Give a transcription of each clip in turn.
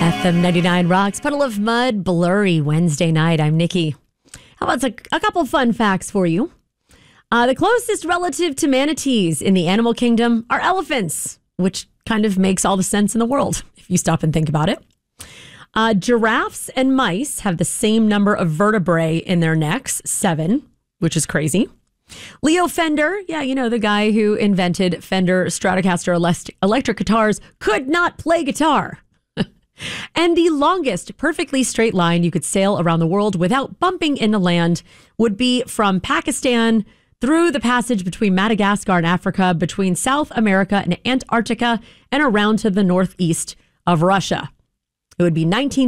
FM 99 rocks. Puddle of Mudd, blurry Wednesday night. I'm Nikki. How about a couple fun facts for you? The closest relative to manatees in the animal kingdom are elephants, which kind of makes all the sense in the world if you stop and think about it. Giraffes and mice have the same number of vertebrae in their necks, 7, which is crazy. Leo Fender, the guy who invented Fender Stratocaster electric guitars, could not play guitar. And the longest perfectly straight line you could sail around the world without bumping into land would be from Pakistan through the passage between Madagascar and Africa, between South America and Antarctica, and around to the northeast of Russia. It would be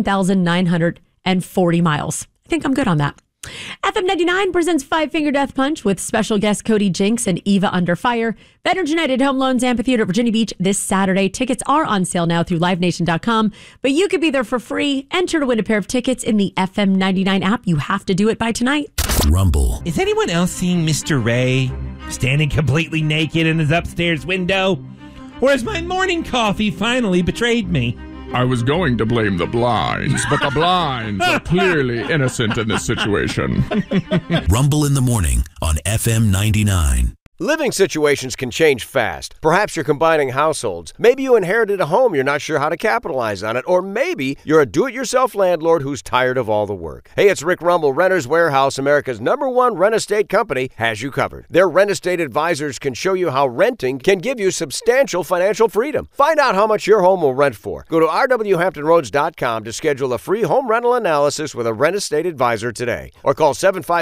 19,940 miles. I think I'm good on that. FM 99 presents Five Finger Death Punch with special guests Cody Jinks and Eva Under Fire. Veterans United Home Loans Amphitheater at Virginia Beach this Saturday. Tickets are on sale now through livenation.com, but you could be there for free. Enter to win a pair of tickets in the FM 99 app. You have to do it by tonight. Rumble. Is anyone else seeing Mr. Ray standing completely naked in his upstairs window? Or has my morning coffee finally betrayed me? I was going to blame the blinds, but the blinds are clearly innocent in this situation. Rumble in the morning on FM 99. Living situations can change fast. Perhaps you're combining households. Maybe you inherited a home, you're not sure how to capitalize on it. Or maybe you're a do-it-yourself landlord who's tired of all the work. Hey, it's Rick Rumble. Renters Warehouse, America's #1 rent estate company, has you covered. Their rent estate advisors can show you how renting can give you substantial financial freedom. Find out how much your home will rent for. Go to rwhamptonroads.com to schedule a free home rental analysis with a rent estate advisor today. Or call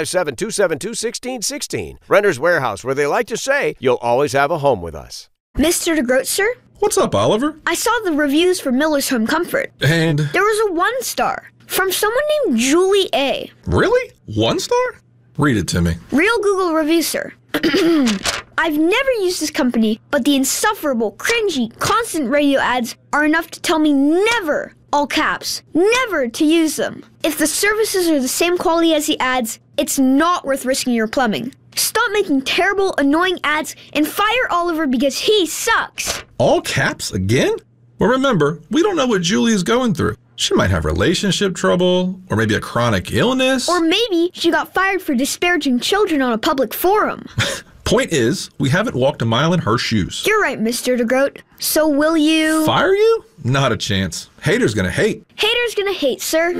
757-272-1616. Renters Warehouse, where they like to say, you'll always have a home with us. Mr. DeGroat, sir? What's up, Oliver? I saw the reviews for Miller's Home Comfort. And? There was a 1 star from someone named Julie A. Really? 1 star? Read it to me. Real Google review, sir. I've never used this company, but the insufferable, cringy, constant radio ads are enough to tell me never, all caps, never to use them. If the services are the same quality as the ads, it's not worth risking your plumbing. Stop making terrible, annoying ads and fire Oliver because he sucks. All caps again? Well, remember, we don't know what Julie is going through. She might have relationship trouble, or maybe a chronic illness. Or maybe she got fired for disparaging children on a public forum. Point is, we haven't walked a mile in her shoes. You're right, Mr. DeGroat. So will you... Fire you? Not a chance. Haters gonna hate. Haters gonna hate, sir.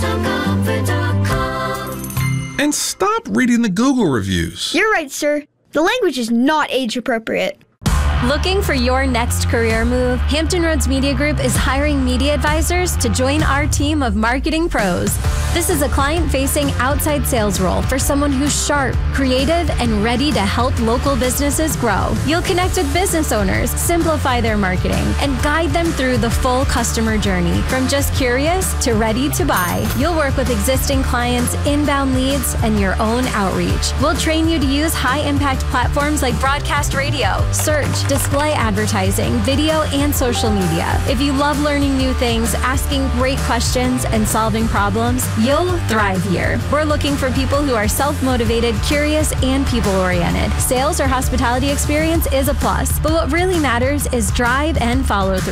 And stop reading the Google reviews. You're right, sir. The language is not age appropriate. Looking for your next career move? Hampton Roads Media Group is hiring media advisors to join our team of marketing pros. This is a client-facing outside sales role for someone who's sharp, creative, and ready to help local businesses grow. You'll connect with business owners, simplify their marketing, and guide them through the full customer journey, from just curious to ready to buy. You'll work with existing clients, inbound leads, and your own outreach. We'll train you to use high-impact platforms like broadcast radio, search, display advertising, video, and social media. If you love learning new things, asking great questions, and solving problems, you'll thrive here. We're looking for people who are self-motivated, curious, and people-oriented. Sales or hospitality experience is a plus, but what really matters is drive and follow through.